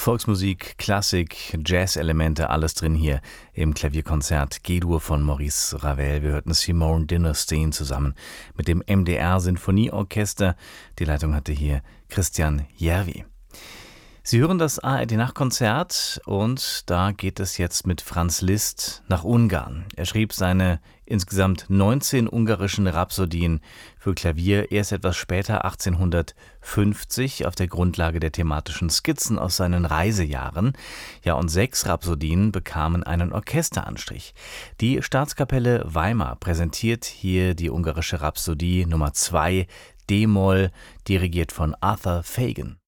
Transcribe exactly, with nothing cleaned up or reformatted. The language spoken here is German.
Volksmusik, Klassik, Jazz-Elemente, alles drin hier im Klavierkonzert G-Dur von Maurice Ravel. Wir hörten Simone Dinnerstein zusammen mit dem M D R Sinfonieorchester. Die Leitung hatte hier Christian Järvi. Sie hören das A R D-Nachtkonzert und da geht es jetzt mit Franz Liszt nach Ungarn. Er schrieb seine insgesamt neunzehn ungarischen Rhapsodien für Klavier erst etwas später, achtzehnhundertfünfzig, auf der Grundlage der thematischen Skizzen aus seinen Reisejahren. Ja, und sechs Rhapsodien bekamen einen Orchesteranstrich. Die Staatskapelle Weimar präsentiert hier die ungarische Rhapsodie Nummer zwei, D-Moll, dirigiert von Arthur Fagan.